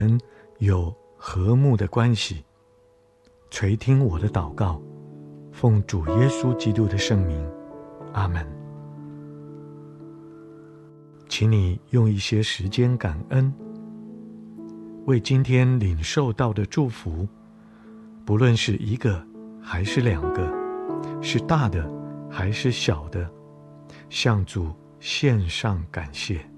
有和睦的关系。垂听我的祷告，奉主耶稣基督的圣名，阿们。请你用一些时间感恩，为今天领受到的祝福，不论是一个还是两个，是大的还是小的，向主献上感谢。